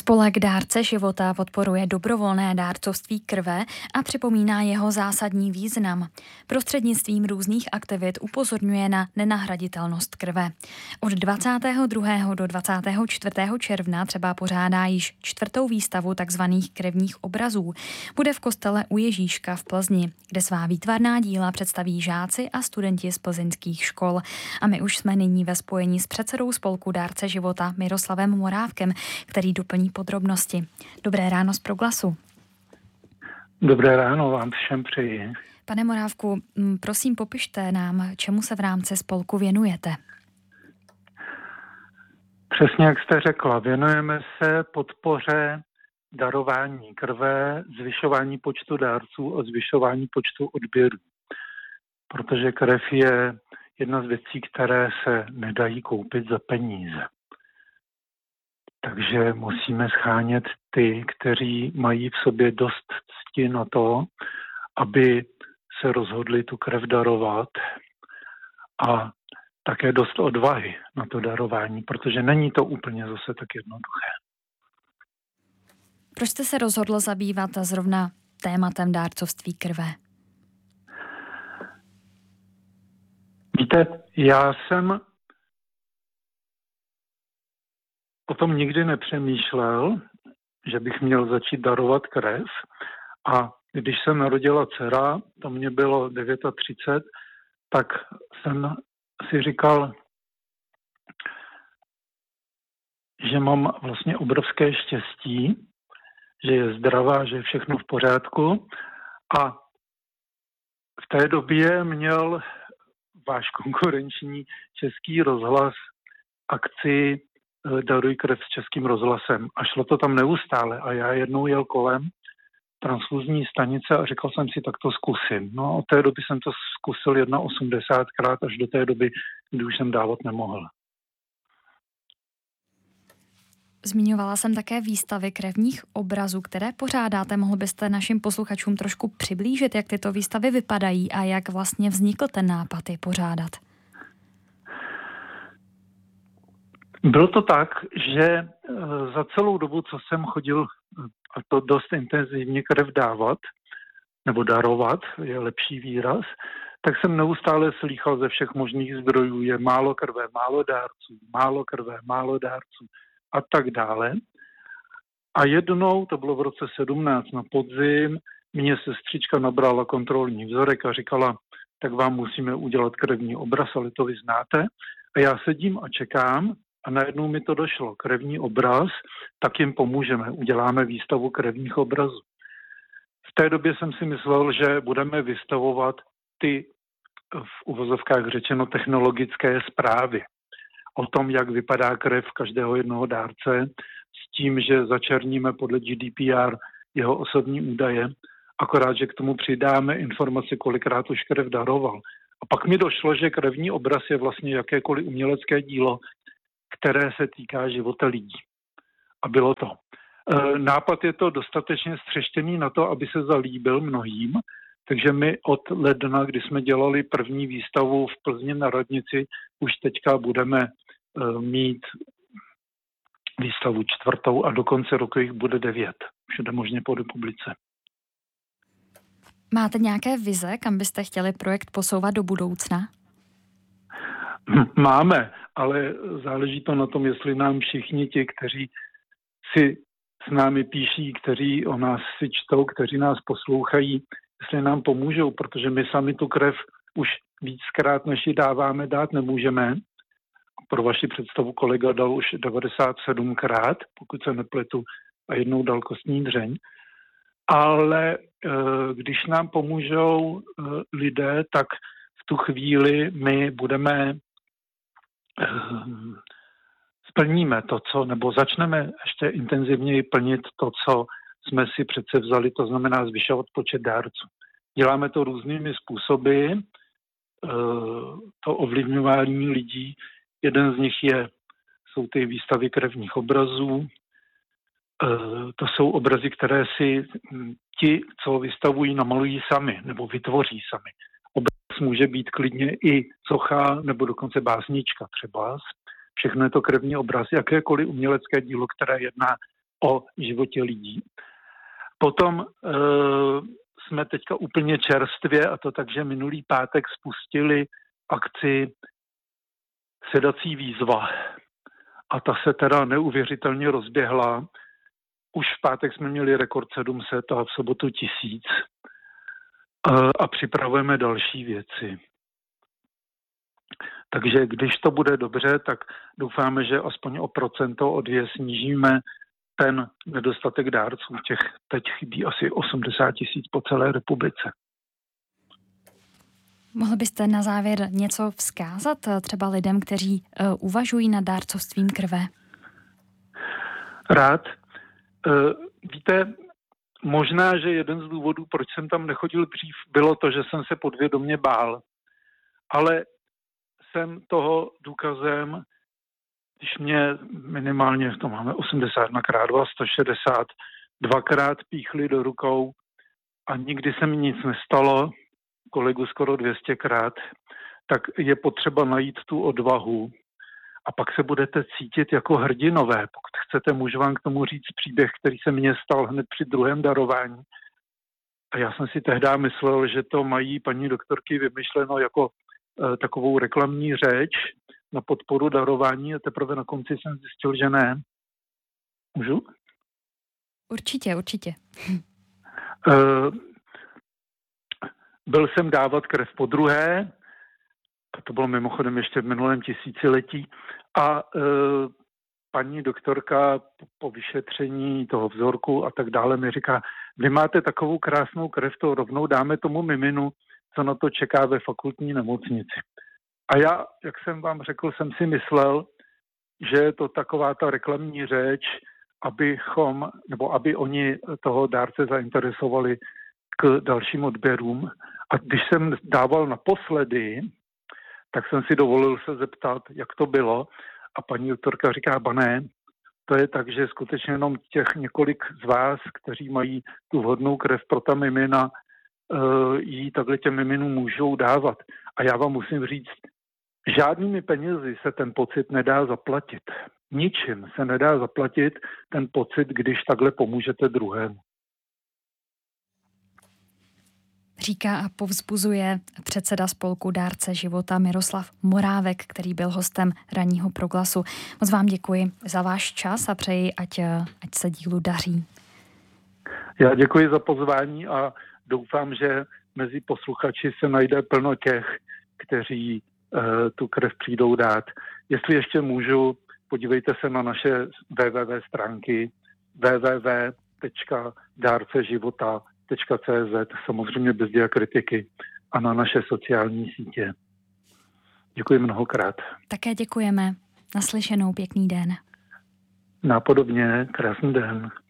Spolek Dárce života podporuje dobrovolné dárcovství krve a připomíná jeho zásadní význam. Prostřednictvím různých aktivit upozorňuje na nenahraditelnost krve. Od 22. do 24. června třeba pořádá již 4. výstavu tzv. Krevních obrazů. Bude v kostele u Ježíška v Plzni, kde svá výtvarná díla představí žáci a studenti z plzeňských škol. A my už jsme nyní ve spojení s předsedou Spolku Dárce života Miroslavem Morávkem, který doplní podrobnosti. Dobré ráno z Proglasu. Dobré ráno vám všem přeji. Pane Morávku, prosím popište nám, čemu se v rámci spolku věnujete. Přesně jak jste řekla, věnujeme se podpoře darování krve, zvyšování počtu dárců a zvyšování počtu odběrů. Protože krev je jedna z věcí, které se nedají koupit za peníze. Takže musíme schánět ty, kteří mají v sobě dost cti na to, aby se rozhodli tu krev darovat a také dost odvahy na to darování, protože není to úplně zase tak jednoduché. Proč jste se rozhodl zabývat zrovna tématem dárcovství krve? Víte, já jsem o tom nikdy nepřemýšlel, že bych měl začít darovat krev. A když se narodila dcera, to mě bylo 39, tak jsem si říkal, že mám vlastně obrovské štěstí, že je zdravá, že je všechno v pořádku. A v té době měl váš konkurenční Český rozhlas akci Daruj krev s Českým rozhlasem. A šlo to tam neustále. A já jednou jel kolem transfuzní stanice a říkal jsem si, tak to zkusím. No a od té doby jsem to zkusil 81krát až do té doby, kdy už jsem dávat nemohl. Zmiňovala jsem také výstavy krevních obrazů, které pořádáte. Mohl byste našim posluchačům trošku přiblížit, jak tyto výstavy vypadají a jak vlastně vznikl ten nápad je pořádat? Bylo to tak, že za celou dobu, co jsem chodil, a to dost intenzivně krev dávat, nebo darovat, je lepší výraz, tak jsem neustále slýchal ze všech možných zdrojů, je málo krve, málo dárců, málo krve, málo dárců a tak dále. A jednou, to bylo v roce 17 na podzim, mě sestřička nabrala kontrolní vzorek a říkala, tak vám musíme udělat krevní obraz, ale to vy znáte. A já sedím a čekám a najednou mi to došlo. Krevní obraz, tak jim pomůžeme. Uděláme výstavu krevních obrazů. V té době jsem si myslel, že budeme vystavovat ty v uvozovkách řečeno technologické zprávy o tom, jak vypadá krev každého jednoho dárce, s tím, že začerníme podle GDPR jeho osobní údaje, akorát, že k tomu přidáme informace, kolikrát už krev daroval. A pak mi došlo, že krevní obraz je vlastně jakékoliv umělecké dílo, které se týká života lidí. A bylo to. Nápad je to dostatečně střeštěný na to, aby se zalíbil mnohým, takže my od ledna, kdy jsme dělali první výstavu v Plzni na radnici, už teďka budeme mít výstavu 4. a do konce roku jich bude 9. Všude možně po republice. Máte nějaké vize, kam byste chtěli projekt posouvat do budoucna? Máme, ale záleží to na tom, jestli nám všichni ti, kteří si s námi píší, kteří o nás si čtou, kteří nás poslouchají, jestli nám pomůžou, protože my sami tu krev už víckrát, než ji dáváme, dát nemůžeme. Pro vaši představu kolega dal už 97krát, pokud se nepletu, a jednou dal kostní dřeň. Ale když nám pomůžou lidé, tak v tu chvíli my splníme to, co, nebo začneme ještě intenzivněji plnit to, co jsme si přece vzali, to znamená zvyšovat počet dárců. Děláme to různými způsoby, to ovlivňování lidí. Jeden z nich jsou ty výstavy krevních obrazů. To jsou obrazy, které si ti, co vystavují, namalují sami nebo vytvoří sami. Obraz může být klidně i socha nebo dokonce básnička třeba. Všechno je to krevní obraz, jakékoliv umělecké dílo, které jedná o životě lidí. Potom jsme teďka úplně čerstvě, a to takže minulý pátek spustili akci Sedací výzva. A ta se teda neuvěřitelně rozběhla. Už v pátek jsme měli rekord 700 a v sobotu 1000. A připravujeme další věci. Takže když to bude dobře, tak doufáme, že aspoň o 1%, o 2 snížíme ten nedostatek dárců. Těch teď chybí asi 80 000 po celé republice. Mohl byste na závěr něco vzkázat třeba lidem, kteří uvažují nad dárcovstvím krve? Rád. Víte, možná, že jeden z důvodů, proč jsem tam nechodil dřív, bylo to, že jsem se podvědomě bál. Ale jsem toho důkazem, když mě minimálně, to máme 81x2, 160, dvakrát píchli do rukou a nikdy se mi nic nestalo, kolegu skoro 200krát, tak je potřeba najít tu odvahu a pak se budete cítit jako hrdinové. Pokud chcete, můžu vám k tomu říct příběh, který se mně stal hned při druhém darování. A já jsem si tehdy myslel, že to mají paní doktorky vymyšleno jako takovou reklamní řeč na podporu darování a teprve na konci jsem zjistil, že ne. Můžu? Určitě. Byl jsem dávat krev podruhé, a to bylo mimochodem ještě v minulém tisíciletí, a paní doktorka po vyšetření toho vzorku a tak dále mi říká, vy máte takovou krásnou krev, to rovnou dáme tomu miminu, co na to čeká ve fakultní nemocnici. A já, jak jsem vám řekl, jsem si myslel, že je to taková ta reklamní řeč, aby oni toho dárce zainteresovali k dalším odběrům. A když jsem dával naposledy, tak jsem si dovolil se zeptat, jak to bylo. A paní doktorka říká, ne, to je tak, že skutečně jenom těch několik z vás, kteří mají tu vhodnou krev pro ta mimina, jí takhle těm miminům můžou dávat. A já vám musím říct, žádnými penězi se ten pocit nedá zaplatit. Ničím se nedá zaplatit ten pocit, když takhle pomůžete druhému. Říká a povzbuzuje předseda spolku Dárce života Miroslav Morávek, který byl hostem ranního proglasu. Moc vám děkuji za váš čas a přeji, ať se dílu daří. Já děkuji za pozvání a doufám, že mezi posluchači se najde plno těch, kteří tu krev přijdou dát. Jestli ještě můžu, podívejte se na naše www stránky www.darceživota.cz, samozřejmě bez diakritiky, a na naše sociální sítě. Děkuji mnohokrát. Také děkujeme. Naslyšenou, pěkný den. Napodobně, krásný den.